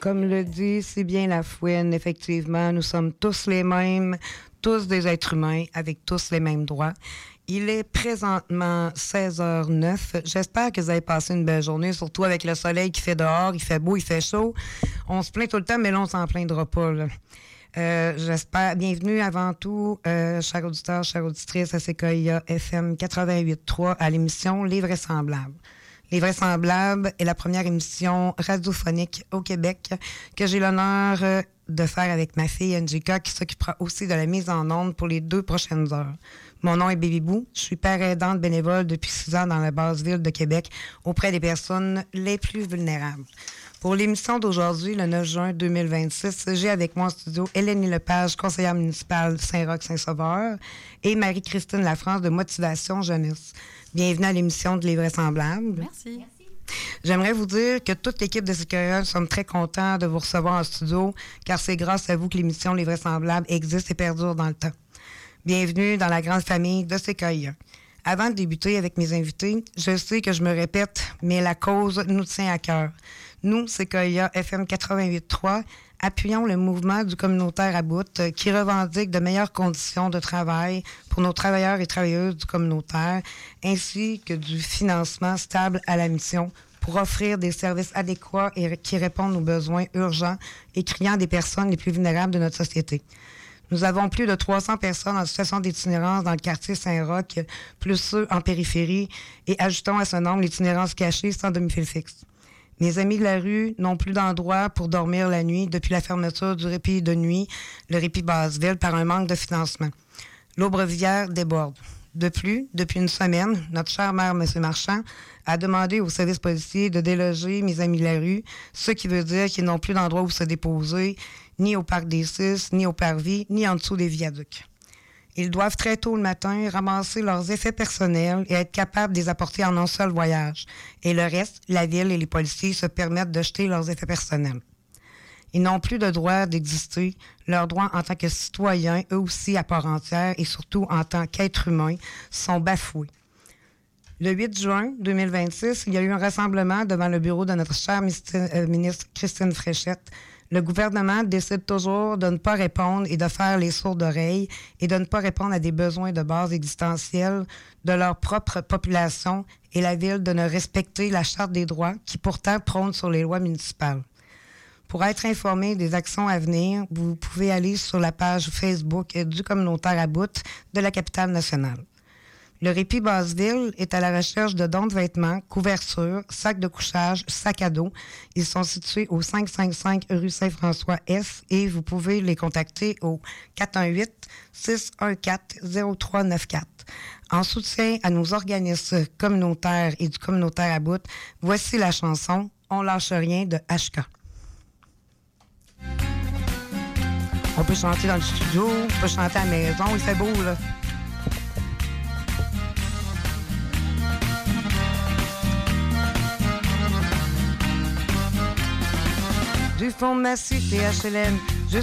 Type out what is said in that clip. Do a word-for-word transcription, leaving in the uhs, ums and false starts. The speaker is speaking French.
Comme le dit si bien la Fouine, effectivement, nous sommes tous les mêmes, tous des êtres humains, avec tous les mêmes droits. Il est présentement seize heures neuf. J'espère que vous avez passé une belle journée, surtout avec le soleil qui fait dehors. Il fait beau, il fait chaud. On se plaint tout le temps, mais là, on s'en plaindra pas, là. Euh, j'espère. Bienvenue avant tout, euh, chers auditeurs, chères auditrices, à Sequoia F M quatre-vingt-huit trois à l'émission Les Vraisemblables. Les Vraisemblables est la première émission radiophonique au Québec que j'ai l'honneur euh, de faire avec ma fille Angika, qui s'occupera aussi de la mise en onde pour les deux prochaines heures. Mon nom est Baby Boo. Je suis père aidante bénévole depuis six ans dans la basse ville de Québec auprès des personnes les plus vulnérables. Pour l'émission d'aujourd'hui, le neuf juin deux mille vingt-six, j'ai avec moi en studio Hélénie Lepage, conseillère municipale Saint-Roch-Saint-Sauveur, et Marie-Christine Lafrance de Motivation Jeunesse. Bienvenue à l'émission de Les Vraisemblables. Merci. Merci. J'aimerais vous dire que toute l'équipe de Sequoia, nous sommes très contents de vous recevoir en studio, car c'est grâce à vous que l'émission Les Vraisemblables existe et perdure dans le temps. Bienvenue dans la grande famille de Sequoia. Avant de débuter avec mes invités, je sais que je me répète, mais la cause nous tient à cœur. Nous, Sequoia F M quatre-vingt-huit trois, appuyons le mouvement du communautaire à bout qui revendique de meilleures conditions de travail pour nos travailleurs et travailleuses du communautaire, ainsi que du financement stable à la mission pour offrir des services adéquats et qui répondent aux besoins urgents et criants des personnes les plus vulnérables de notre société. Nous avons plus de trois cents personnes en situation d'itinérance dans le quartier Saint-Roch, plus ceux en périphérie, et ajoutons à ce nombre l'itinérance cachée sans domicile fixe. Mes amis de la rue n'ont plus d'endroit pour dormir la nuit depuis la fermeture du répit de nuit, le répit Basseville, par un manque de financement. L'Aubrevière déborde. De plus, depuis une semaine, notre cher maire, M. Marchand, a demandé aux services policiers de déloger mes amis de la rue, ce qui veut dire qu'ils n'ont plus d'endroit où se déposer, ni au Parc des Six, ni au Parvis, ni en dessous des viaducs. Ils doivent très tôt le matin ramasser leurs effets personnels et être capables de les apporter en un seul voyage. Et le reste, la ville et les policiers se permettent de jeter leurs effets personnels. Ils n'ont plus de droit d'exister. Leurs droits en tant que citoyens, eux aussi à part entière, et surtout en tant qu'êtres humains, sont bafoués. Le huit juin deux mille vingt-six, il y a eu un rassemblement devant le bureau de notre chère ministre Christine Fréchette. Le gouvernement décide toujours de ne pas répondre et de faire les sourdes oreilles et de ne pas répondre à des besoins de base existentiels de leur propre population et la ville de ne respecter la Charte des droits qui pourtant prône sur les lois municipales. Pour être informé des actions à venir, vous pouvez aller sur la page Facebook du communautaire à bout de la capitale nationale. Le répit Basseville est à la recherche de dons de vêtements, couvertures, sacs de couchage, sacs à dos. Ils sont situés au cinq cent cinquante-cinq rue Saint-François-S et vous pouvez les contacter au quatre un huit, six un quatre, zéro trois neuf quatre. En soutien à nos organismes communautaires et du communautaire à bout, voici la chanson « On lâche rien » de H K. On peut chanter dans le studio, on peut chanter à la maison, il fait beau, là. Du fond de ma cité H L M,